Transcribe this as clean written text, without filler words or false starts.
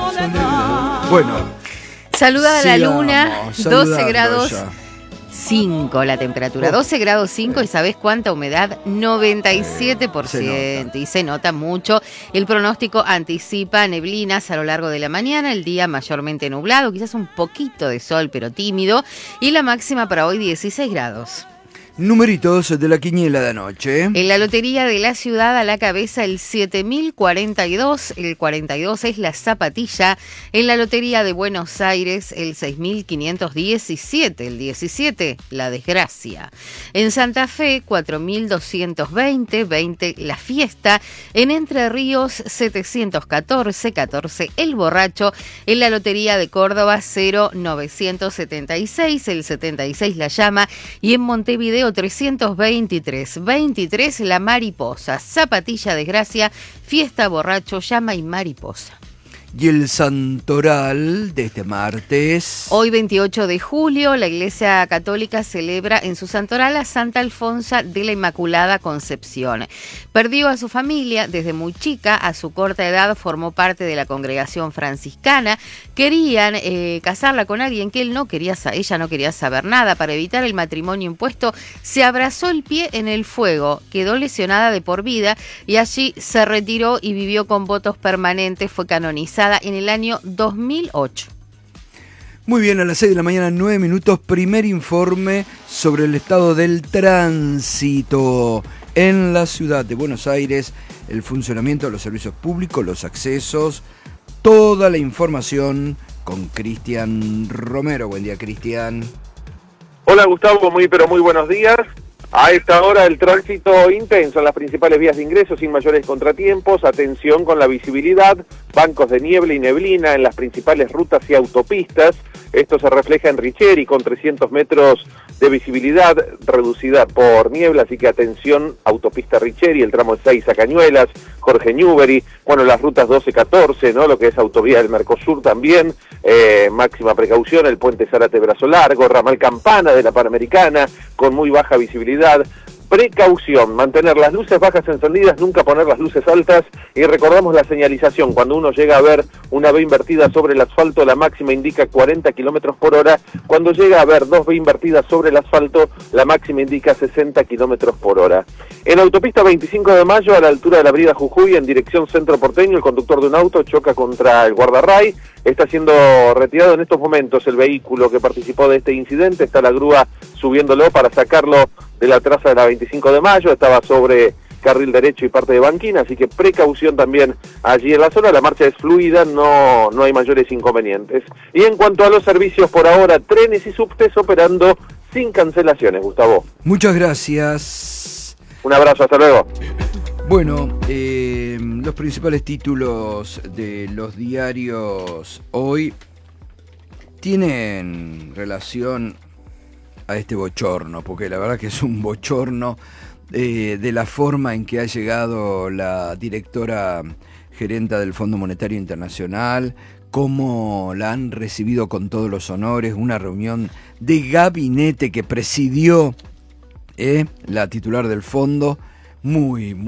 Bueno. Saludada la luna, 12 grados ya. 5 la temperatura, 12 grados 5 y ¿sabés cuánta humedad? 97%. Y se nota mucho. El pronóstico anticipa neblinas a lo largo de la mañana, el día mayormente nublado, quizás un poquito de sol pero tímido, y la máxima para hoy 16 grados. Numeritos de la quiniela de anoche. En la lotería de la ciudad a la cabeza el 7042, el 42 es la zapatilla. En la lotería de Buenos Aires el 6517, el 17 la desgracia. En Santa Fe 4220, 20 la fiesta. En Entre Ríos 714, 14 el borracho. En la lotería de Córdoba 0976, el 76 la llama. Y en Montevideo 323, 23 la mariposa, zapatilla desgracia, fiesta borracho, llama y mariposa. Y el santoral de este martes. Hoy 28 de julio, la Iglesia Católica celebra en su santoral a Santa Alfonsa de la Inmaculada Concepción. Perdió a su familia desde muy chica, a su corta edad formó parte de la congregación franciscana. Querían casarla con alguien que ella no quería saber nada. Para evitar el matrimonio impuesto, se abrazó el pie en el fuego, quedó lesionada de por vida y allí se retiró y vivió con votos permanentes. Fue canonizada en el año 2008. Muy bien, a las 6 de la mañana, 9 minutos, primer informe sobre el estado del tránsito en la ciudad de Buenos Aires, el funcionamiento de los servicios públicos, los accesos, toda la información con Cristian Romero. Buen día, Cristian. Hola, Gustavo, muy buenos días. A esta hora el tránsito intenso en las principales vías de ingreso sin mayores contratiempos, atención con la visibilidad, bancos de niebla y neblina en las principales rutas y autopistas. Esto se refleja en Richeri con 300 metros de visibilidad reducida por niebla, así que atención, autopista Richeri, el tramo 6 a Cañuelas, Jorge Newbery, bueno, las rutas 12-14, ¿no? Lo que es autovía del Mercosur también, máxima precaución, el puente Zárate Brazo Largo, ramal Campana de la Panamericana, con muy baja visibilidad. Precaución, mantener las luces bajas encendidas, nunca poner las luces altas, y recordamos la señalización, cuando uno llega a ver una B invertida sobre el asfalto, la máxima indica 40 kilómetros por hora, cuando llega a ver dos B invertidas sobre el asfalto, la máxima indica 60 kilómetros por hora. En autopista 25 de mayo, a la altura de la avenida Jujuy, en dirección centro porteño, el conductor de un auto choca contra el guardarray, está siendo retirado en estos momentos el vehículo que participó de este incidente, está la grúa subiéndolo para sacarlo de la traza de la 25 de mayo, estaba sobre carril derecho y parte de banquina, así que precaución también allí en la zona, la marcha es fluida, no hay mayores inconvenientes. Y en cuanto a los servicios, por ahora, trenes y subtes operando sin cancelaciones, Gustavo. Muchas gracias. Un abrazo, hasta luego. Bueno, los principales títulos de los diarios hoy tienen relación a este bochorno, porque la verdad que es un bochorno de la forma en que ha llegado la directora gerenta del Fondo Monetario Internacional, cómo la han recibido con todos los honores, una reunión de gabinete que presidió la titular del fondo, muy